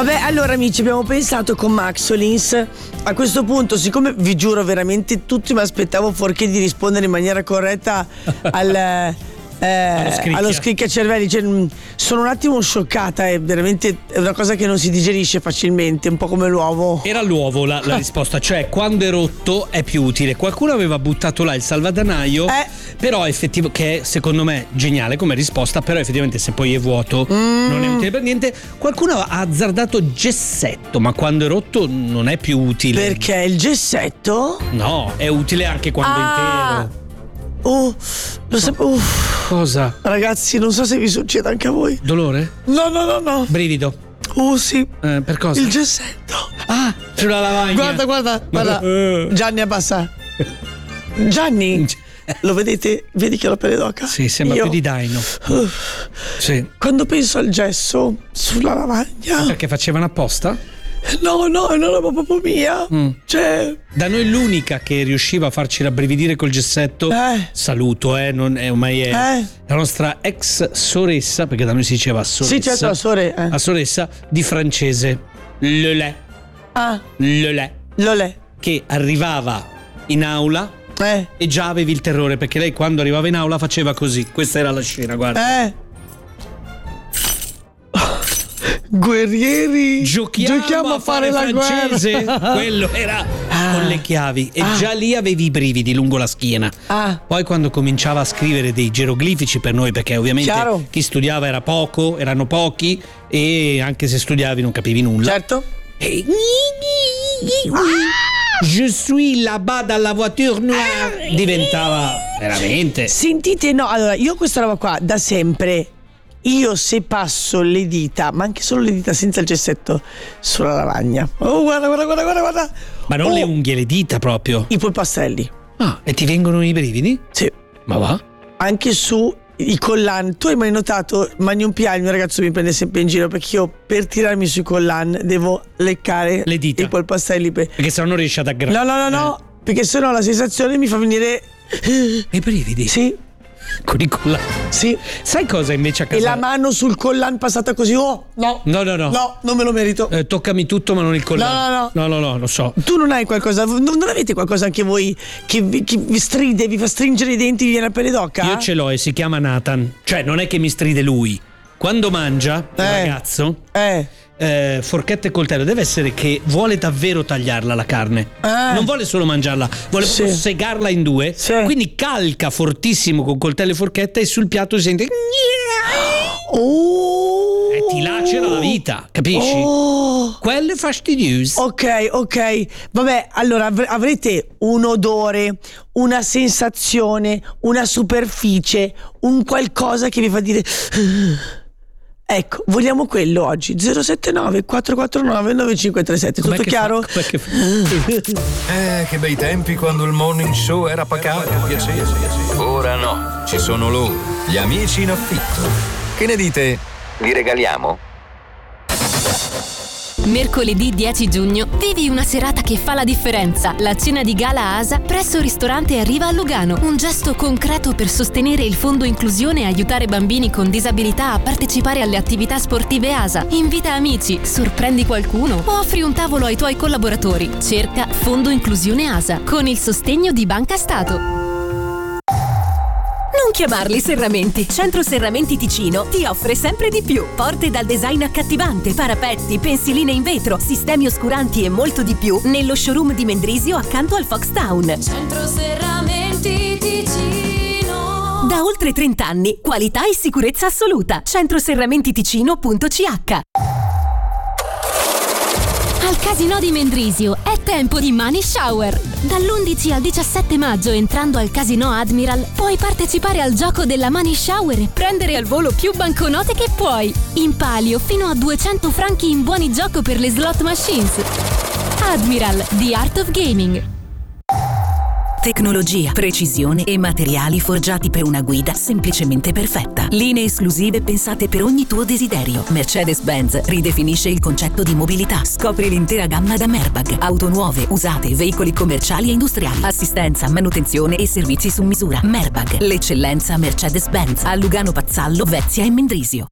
Vabbè, allora amici, abbiamo pensato con Maxolins. A questo punto, siccome vi giuro veramente tutti mi aspettavo fuorché di rispondere in maniera corretta allo scriccacervelli, cioè, sono un attimo scioccata, è veramente una cosa che non si digerisce facilmente, un po' come l'uovo. Era l'uovo la risposta, cioè quando è rotto è più utile. Qualcuno aveva buttato là il salvadanaio, però che è secondo me geniale come risposta, però effettivamente se poi è vuoto non è utile per niente. Qualcuno ha azzardato gessetto, ma quando è rotto non è più utile. Perché il gessetto? No, è utile anche quando è intero. Lo sapevo. Cosa? Ragazzi, non so se vi succede anche a voi. Dolore? No. Brivido? Sì. Per cosa? Il gessetto. Sulla lavagna. Guarda. Gianni, abbassa. Gianni, lo vedete? Vedi che ho la pelle d'oca? Sì, sembra più di daino. Sì. Quando penso al gesso sulla lavagna. Perché facevano apposta? No, è una roba proprio mia. Cioè, da noi l'unica che riusciva a farci rabbrividire col gessetto, saluto, non è ormai la nostra ex soressa, perché da noi si diceva soressa. Sì, certo, la soressa di francese, Lelè. Lolè. Che arrivava in aula e già avevi il terrore, perché lei quando arrivava in aula faceva così. Questa era la scena, guarda. Guerrieri, giochiamo a fare la francese. Quello era con le chiavi e già lì avevi i brividi lungo la schiena. Poi quando cominciava a scrivere dei geroglifici per noi, perché ovviamente chi studiava erano pochi e anche se studiavi non capivi nulla. Certo. Je suis là-bas dans la voiture noire. Diventava veramente. Sentite, no, allora io questa roba qua da sempre. Io se passo le dita, ma anche solo le dita senza il gessetto sulla lavagna. Guarda. Ma non le unghie, le dita proprio. I polpastrelli. E ti vengono i brividi? Sì. Ma va? Anche su i collan. Tu hai mai notato, Magnum P.A., il mio ragazzo mi prende sempre in giro perché io per tirarmi sui collan devo leccare le dita, i polpastrelli perché se no non riesci ad aggrappare. No, perché sennò la sensazione mi fa venire i brividi. Sì. Con i collan. Sì. Sai cosa invece a casa? E la mano sul collan passata così. No, non me lo merito. Toccami tutto ma non il collan. No, lo so. Tu non hai qualcosa? Non avete qualcosa anche voi che vi stride, vi fa stringere i denti, vi viene la pelle d'oca? Io ce l'ho e si chiama Nathan. Cioè non è che mi stride lui. Quando mangia il ragazzo forchetta e coltello deve essere che vuole davvero tagliarla la carne, non vuole solo mangiarla, vuole proprio segarla in due, quindi calca fortissimo con coltello e forchetta e sul piatto si sente e ti lacera la vita, capisci? Quello è fastidioso. Ok, vabbè, allora avrete un odore, una sensazione, una superficie, un qualcosa che vi fa dire ecco, vogliamo quello oggi. 079 449 9537. Tutto chiaro? Che bei tempi quando il morning show era pacato, piacere. Ora no, ci sono loro, gli amici in affitto. Che ne dite? Vi regaliamo? Mercoledì 10 giugno vivi una serata che fa la differenza. La cena di gala ASA presso il ristorante Arriva a Lugano. Un gesto concreto per sostenere il fondo inclusione e aiutare bambini con disabilità a partecipare alle attività sportive ASA. Invita amici, sorprendi qualcuno o offri un tavolo ai tuoi collaboratori. Cerca Fondo Inclusione ASA con il sostegno di Banca Stato. Non chiamarli serramenti. Centro Serramenti Ticino ti offre sempre di più. Porte dal design accattivante, parapetti, pensiline in vetro, sistemi oscuranti e molto di più nello showroom di Mendrisio accanto al Fox Town. Centro Serramenti Ticino. Da oltre 30 anni, qualità e sicurezza assoluta. centroserramentiticino.ch. Al Casinò di Mendrisio è tempo di Money Shower. Dall'11 al 17 maggio, entrando al Casinò Admiral, puoi partecipare al gioco della Money Shower e prendere al volo più banconote che puoi. In palio fino a 200 franchi in buoni gioco per le slot machines. Admiral, the art of gaming. Tecnologia, precisione e materiali forgiati per una guida semplicemente perfetta. Linee esclusive pensate per ogni tuo desiderio. Mercedes-Benz ridefinisce il concetto di mobilità. Scopri l'intera gamma da Merbag. Auto nuove, usate, veicoli commerciali e industriali. Assistenza, manutenzione e servizi su misura. Merbag, l'eccellenza Mercedes-Benz. A Lugano Pazzallo, Vezia e Mendrisio.